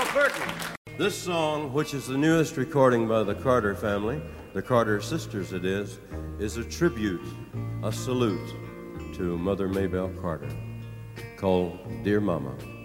Burton. This song, which is the newest recording by the Carter family, the Carter sisters it is a tribute, a salute to Mother Maybelle Carter, called Dear Mama.